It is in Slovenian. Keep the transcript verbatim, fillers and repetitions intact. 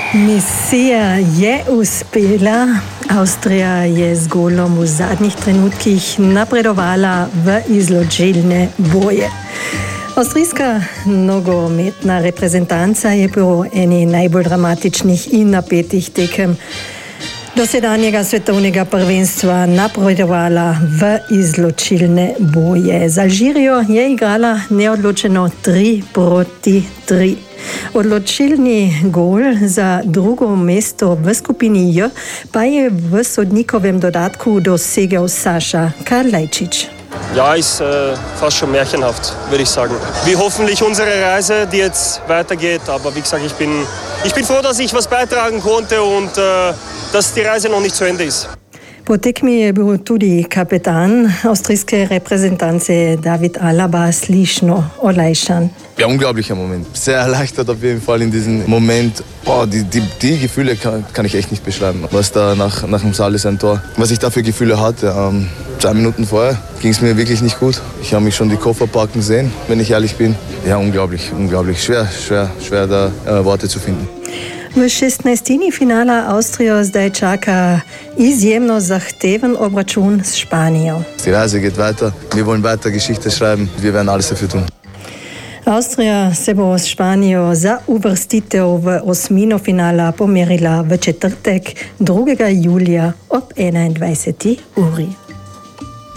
Misija je uspela. Avstrija je z golom v zadnjih trenutkih napredovala v izločilne boje. Avstrijska nogometna reprezentanca je po eni najbolj dramatičnih in napetih tekem dosedanjega svetovnega prvenstva napredovala v izločilne boje. Z Alžirijo je igrala neodločeno tri proti tri. Odločilni gol za drugo mesto v skupini J pa je v sodnikovem dodatku dosegel Saša Kalajdzic. Ja, ist äh, fast schon märchenhaft, würde ich sagen. Wie hoffentlich unsere Reise, die jetzt weitergeht. Aber wie gesagt, ich bin, ich bin froh, dass ich was beitragen konnte und äh, dass die Reise noch nicht zu Ende ist. Po tekmi je bil tudi kapetan avstrijske reprezentance David Alaba slišno olajšan. Ja, unglaublicher Moment. Sehr erleichtert auf jeden Fall in diesem Moment. Boah, die, die, die Gefühle kann, kann ich echt nicht beschreiben. Was da nach, nach dem Salih-Tor, was ich da für Gefühle hatte. Ähm, zwei Minuten vorher ging es mir wirklich nicht gut. Ich habe mich schon die Koffer packen sehen, wenn ich ehrlich bin. Ja, unglaublich, unglaublich. Schwer, schwer, schwer da äh, Worte zu finden. V šestnajstini finala Avstrijo zdaj čaka izjemno zahteven obračun s Španijo. Die Reise geht weiter. Wir wollen weiter Geschichte schreiben. Wir werden alles dafür tun. Avstrija se bo s Španijo za uvrstitev v osmino finala pomerila v četrtek drugega julija ob enaindvajseti uri.